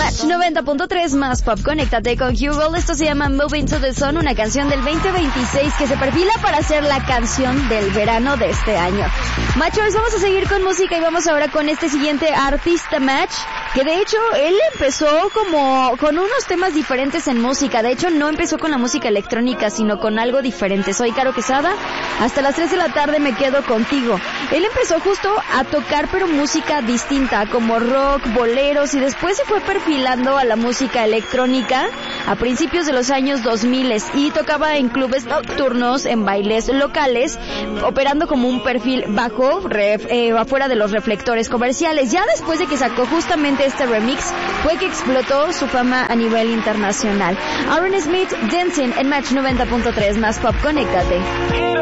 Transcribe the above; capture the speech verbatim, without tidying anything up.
Match noventa punto tres más Pop, conéctate con Hugo. Esto se llama Moving to the Sun, una canción del veinte veintiséis que se perfila para ser la canción del verano de este año. Matchers, vamos a seguir con música y vamos ahora con este siguiente artista, Match, que de hecho él empezó como con unos temas diferentes en música. De hecho no empezó con la música electrónica, sino con algo diferente. Soy Caro Quesada, hasta las tres de la tarde me quedo contigo. Él empezó justo a tocar pero música distinta, como rock, boleros, y después se fue perfilando a la música electrónica a principios de los años dos mil y tocaba en clubes nocturnos, en bailes locales, operando como un perfil bajo, ref, eh, afuera de los reflectores comerciales. Ya después de que sacó justamente este remix, fue que explotó su fama a nivel internacional. Aaron Smith, Dancing en Match noventa punto tres más Pop, conéctate.